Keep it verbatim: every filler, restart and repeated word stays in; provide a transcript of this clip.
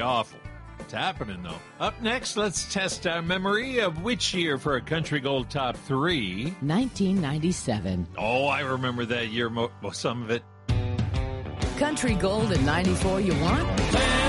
really awful. It's happening, though. Up next, let's test our memory of which year for a Country Gold Top three. nineteen ninety-seven. Oh, I remember that year, mo- well, some of it. Country Gold in ninety-four you want?